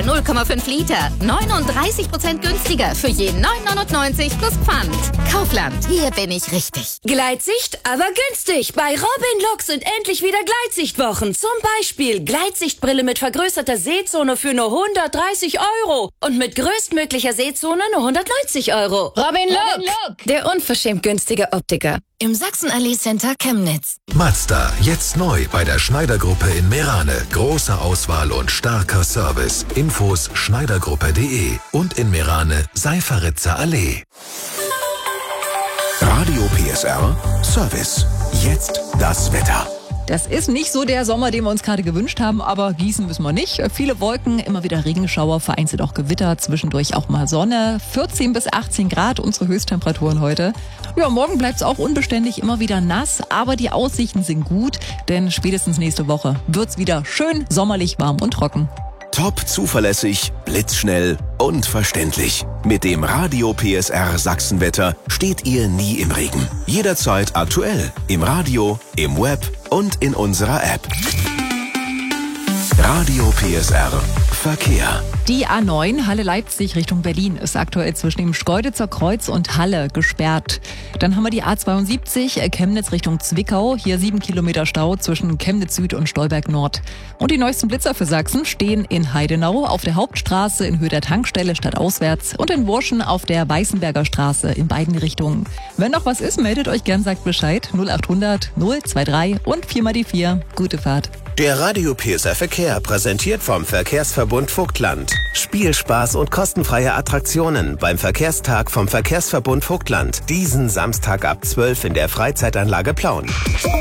0,5 Liter. 39% günstiger für je 9,99 plus Pfand. Kaufland, hier bin ich richtig. Gleitsicht, aber günstig. Bei Robin Look sind endlich wieder Gleitsichtwochen. Zum Beispiel Gleitsichtbrille mit vergrößerter Sehzone für nur 130 € und mit größtmöglicher Sehzone nur 190 €. Robin Look, der unverschämt günstige Optiker. Im Sachsenallee Center Chemnitz. Mazda, jetzt neu bei der Schneidergruppe in Meerane. Große Auswahl und starker Service. Infos schneidergruppe.de und in Meerane Seiferitzer Allee. Radio PSR Service. Jetzt das Wetter. Das ist nicht so der Sommer, den wir uns gerade gewünscht haben, aber gießen müssen wir nicht. Viele Wolken, immer wieder Regenschauer, vereinzelt auch Gewitter, zwischendurch auch mal Sonne. 14 bis 18 Grad unsere Höchsttemperaturen heute. Ja, morgen bleibt es auch unbeständig, immer wieder nass, aber die Aussichten sind gut, denn spätestens nächste Woche wird's wieder schön sommerlich warm und trocken. Top zuverlässig, blitzschnell und verständlich. Mit dem Radio PSR Sachsenwetter steht ihr nie im Regen. Jederzeit aktuell. Im Radio, im Web und in unserer App. Radio PSR Verkehr. Die A9 Halle-Leipzig Richtung Berlin ist aktuell zwischen dem Schkeuditzer Kreuz und Halle gesperrt. Dann haben wir die A72 Chemnitz Richtung Zwickau. Hier 7 Kilometer Stau zwischen Chemnitz Süd und Stolberg Nord. Und die neuesten Blitzer für Sachsen stehen in Heidenau auf der Hauptstraße in Höhe der Tankstelle stadtauswärts und in Wurschen auf der Weißenberger Straße in beiden Richtungen. Wenn noch was ist, meldet euch gern, sagt Bescheid. 0800 023 und 4x4. Gute Fahrt. Der Radio PSR Verkehr präsentiert vom Verkehrsverbund Vogtland. Spielspaß und kostenfreie Attraktionen beim Verkehrstag vom Verkehrsverbund Vogtland. Diesen Samstag ab 12 in der Freizeitanlage Plauen.